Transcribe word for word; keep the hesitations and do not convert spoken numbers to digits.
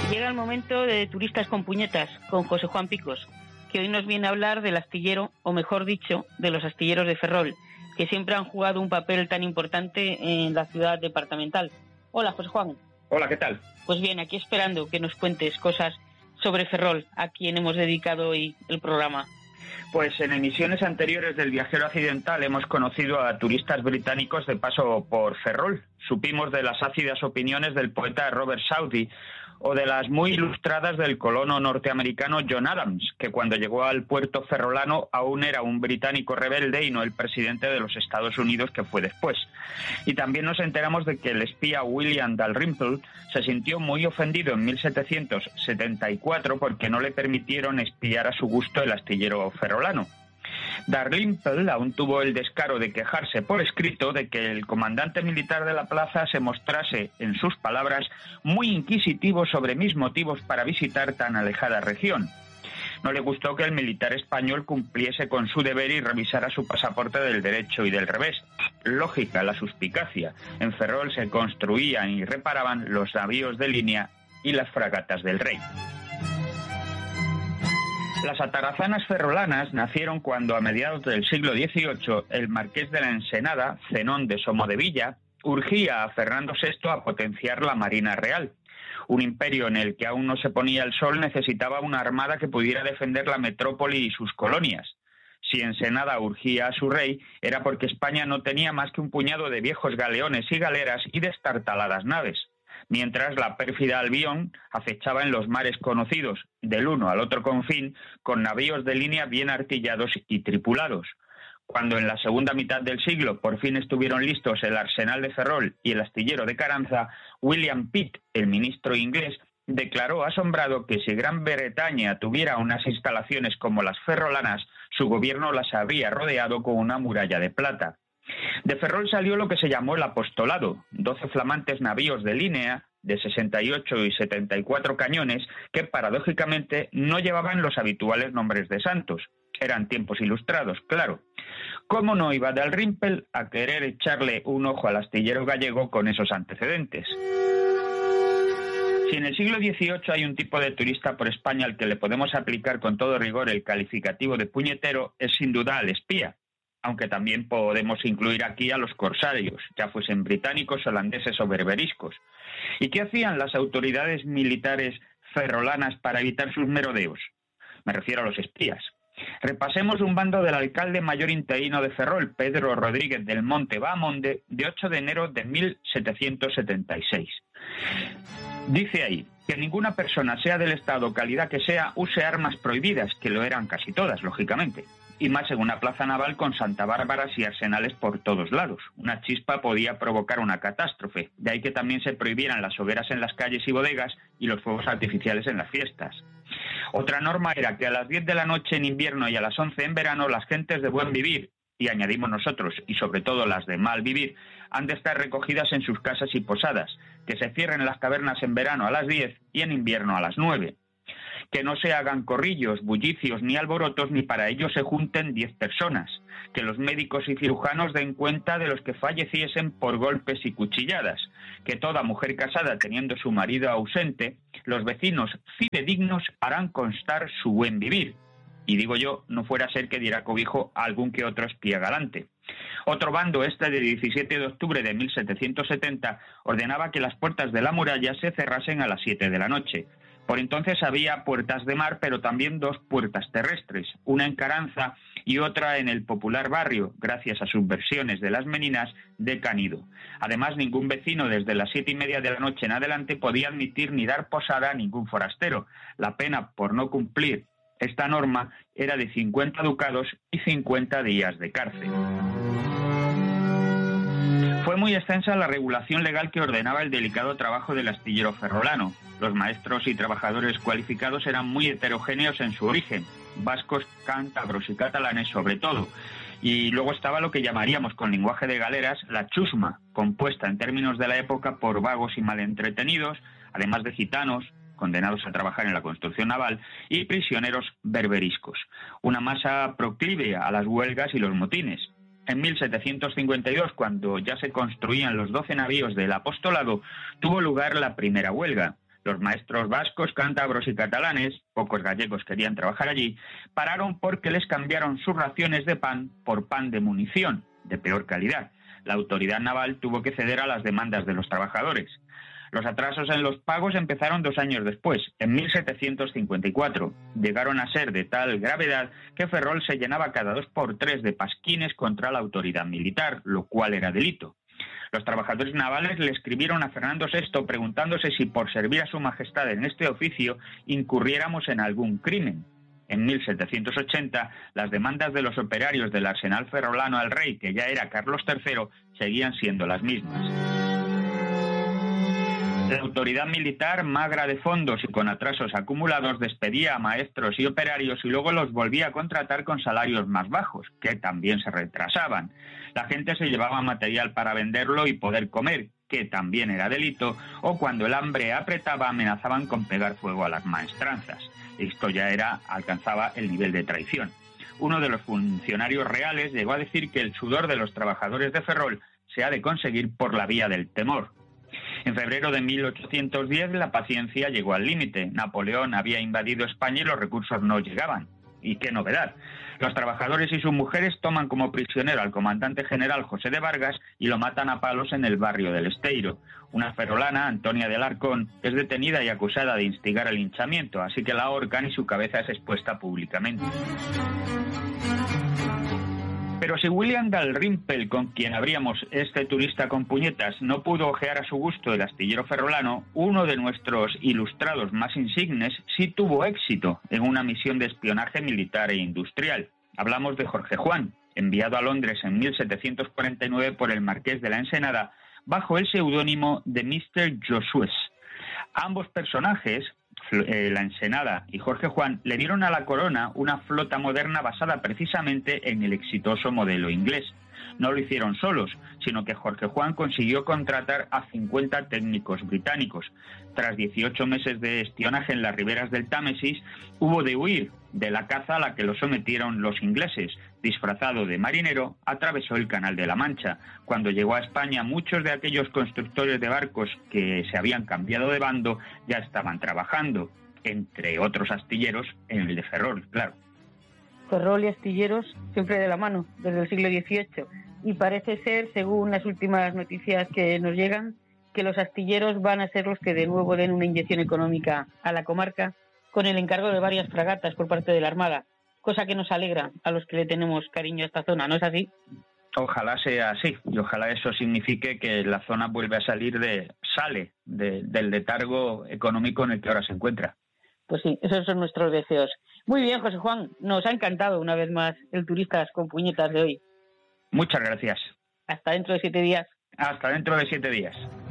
Llega el momento de Turistas con Puñetas, con José Juan Picos, que hoy nos viene a hablar del astillero, o mejor dicho, de los astilleros de Ferrol, que siempre han jugado un papel tan importante en la ciudad departamental. Hola, José Juan. Hola, ¿qué tal? Pues bien, aquí esperando que nos cuentes cosas sobre Ferrol, a quien hemos dedicado hoy el programa. Pues en emisiones anteriores del Viajero Accidental hemos conocido a turistas británicos de paso por Ferrol. Supimos de las ácidas opiniones del poeta Robert Southey o de las muy ilustradas del colono norteamericano John Adams, que cuando llegó al puerto ferrolano aún era un británico rebelde y no el presidente de los Estados Unidos que fue después. Y también nos enteramos de que el espía William Dalrymple se sintió muy ofendido en mil setecientos setenta y cuatro porque no le permitieron espiar a su gusto el astillero ferrolano. Dalrymple aún tuvo el descaro de quejarse por escrito de que el comandante militar de la plaza se mostrase, en sus palabras, muy inquisitivo sobre mis motivos para visitar tan alejada región. No le gustó que el militar español cumpliese con su deber y revisara su pasaporte del derecho y del revés. Lógica la suspicacia. En Ferrol se construían y reparaban los navíos de línea y las fragatas del rey. Las atarazanas ferrolanas nacieron cuando, a mediados del siglo dieciocho, el marqués de la Ensenada, Zenón de Somodevilla, urgía a Fernando sexto a potenciar la Marina Real. Un imperio en el que aún no se ponía el sol necesitaba una armada que pudiera defender la metrópoli y sus colonias. Si Ensenada urgía a su rey, era porque España no tenía más que un puñado de viejos galeones y galeras y destartaladas naves, mientras la pérfida Albión acechaba en los mares conocidos, del uno al otro confín, con navíos de línea bien artillados y tripulados. Cuando en la segunda mitad del siglo por fin estuvieron listos el arsenal de Ferrol y el astillero de Caranza, William Pitt, el ministro inglés, declaró asombrado que si Gran Bretaña tuviera unas instalaciones como las ferrolanas, su gobierno las habría rodeado con una muralla de plata. De Ferrol salió lo que se llamó el apostolado, doce flamantes navíos de línea de sesenta y ocho y setenta y cuatro cañones que paradójicamente no llevaban los habituales nombres de santos. Eran tiempos ilustrados, claro. ¿Cómo no iba Dalrymple a querer echarle un ojo al astillero gallego con esos antecedentes? Si en el siglo dieciocho hay un tipo de turista por España al que le podemos aplicar con todo rigor el calificativo de puñetero, es sin duda al espía, aunque también podemos incluir aquí a los corsarios, ya fuesen británicos, holandeses o berberiscos. ¿Y qué hacían las autoridades militares ferrolanas para evitar sus merodeos? Me refiero a los espías. Repasemos un bando del alcalde mayor interino de Ferrol, Pedro Rodríguez del Monte Bahamonde, de ocho de enero de mil setecientos setenta y seis. Dice ahí que ninguna persona, sea del estado o calidad que sea, use armas prohibidas, que lo eran casi todas, lógicamente. Y más en una plaza naval con Santa Bárbaras y arsenales por todos lados. Una chispa podía provocar una catástrofe. De ahí que también se prohibieran las hogueras en las calles y bodegas y los fuegos artificiales en las fiestas. Otra norma era que a las diez de la noche en invierno y a las once en verano las gentes de buen vivir, y añadimos nosotros, y sobre todo las de mal vivir, han de estar recogidas en sus casas y posadas, que se cierren las tabernas en verano a las diez y en invierno a las nueve. Que no se hagan corrillos, bullicios ni alborotos, ni para ello se junten diez personas. Que los médicos y cirujanos den cuenta de los que falleciesen por golpes y cuchilladas. Que toda mujer casada teniendo su marido ausente, los vecinos fidedignos harán constar su buen vivir. Y digo yo, no fuera a ser que diera cobijo a algún que otro espía galante. Otro bando, este de diecisiete de octubre de mil setecientos setenta, ordenaba que las puertas de la muralla se cerrasen a las siete de la noche. Por entonces había puertas de mar, pero también dos puertas terrestres, una en Caranza y otra en el popular barrio, gracias a subversiones de las meninas, de Canido. Además, ningún vecino desde las siete y media de la noche en adelante podía admitir ni dar posada a ningún forastero. La pena por no cumplir esta norma era de cincuenta ducados y cincuenta días de cárcel. Fue muy extensa la regulación legal que ordenaba el delicado trabajo del astillero ferrolano. Los maestros y trabajadores cualificados eran muy heterogéneos en su origen, vascos, cántabros y catalanes sobre todo. Y luego estaba lo que llamaríamos con lenguaje de galeras la chusma, compuesta en términos de la época por vagos y malentretenidos, además de gitanos, condenados a trabajar en la construcción naval, y prisioneros berberiscos. Una masa proclive a las huelgas y los motines. En mil setecientos cincuenta y dos, cuando ya se construían los doce navíos del apostolado, tuvo lugar la primera huelga. Los maestros vascos, cántabros y catalanes, pocos gallegos querían trabajar allí, pararon porque les cambiaron sus raciones de pan por pan de munición, de peor calidad. La autoridad naval tuvo que ceder a las demandas de los trabajadores. Los atrasos en los pagos empezaron dos años después, en mil setecientos cincuenta y cuatro. Llegaron a ser de tal gravedad que Ferrol se llenaba cada dos por tres de pasquines contra la autoridad militar, lo cual era delito. Los trabajadores navales le escribieron a Fernando sexto preguntándose si por servir a su majestad en este oficio incurriéramos en algún crimen. En mil setecientos ochenta, las demandas de los operarios del arsenal ferrolano al rey, que ya era Carlos tercero, seguían siendo las mismas. La autoridad militar, magra de fondos y con atrasos acumulados, despedía a maestros y operarios y luego los volvía a contratar con salarios más bajos, que también se retrasaban. La gente se llevaba material para venderlo y poder comer, que también era delito, o cuando el hambre apretaba amenazaban con pegar fuego a las maestranzas. Esto ya era, alcanzaba el nivel de traición. Uno de los funcionarios reales llegó a decir que el sudor de los trabajadores de Ferrol se ha de conseguir por la vía del temor. En febrero de mil ochocientos diez la paciencia llegó al límite. Napoleón había invadido España y los recursos no llegaban. ¿Y qué novedad? Los trabajadores y sus mujeres toman como prisionero al comandante general José de Vargas y lo matan a palos en el barrio del Esteiro. Una ferrolana, Antonia de Alarcón, es detenida y acusada de instigar el linchamiento, así que la ahorcan y su cabeza es expuesta públicamente. Pero si William Dalrymple, con quien abríamos este turista con puñetas, no pudo ojear a su gusto el astillero ferrolano, uno de nuestros ilustrados más insignes sí tuvo éxito en una misión de espionaje militar e industrial. Hablamos de Jorge Juan, enviado a Londres en mil setecientos cuarenta y nueve por el marqués de la Ensenada, bajo el seudónimo de mister Josué. Ambos personajes, la Ensenada y Jorge Juan, le dieron a la corona una flota moderna basada precisamente en el exitoso modelo inglés. No lo hicieron solos, sino que Jorge Juan consiguió contratar a cincuenta técnicos británicos. Tras dieciocho meses de espionaje en las riberas del Támesis, hubo de huir de la caza a la que lo sometieron los ingleses. Disfrazado de marinero, atravesó el Canal de la Mancha. Cuando llegó a España, muchos de aquellos constructores de barcos que se habían cambiado de bando ya estaban trabajando, entre otros astilleros, en el de Ferrol, claro. Ferrol y astilleros siempre de la mano, desde el siglo dieciocho. Y parece ser, según las últimas noticias que nos llegan, que los astilleros van a ser los que de nuevo den una inyección económica a la comarca con el encargo de varias fragatas por parte de la Armada, cosa que nos alegra a los que le tenemos cariño a esta zona, ¿no es así? Ojalá sea así, y ojalá eso signifique que la zona vuelve a salir de, sale de, del letargo económico en el que ahora se encuentra. Pues sí, esos son nuestros deseos. Muy bien, José Juan, nos ha encantado una vez más el Turistas con Puñetas de hoy. Muchas gracias. Hasta dentro de siete días. Hasta dentro de siete días.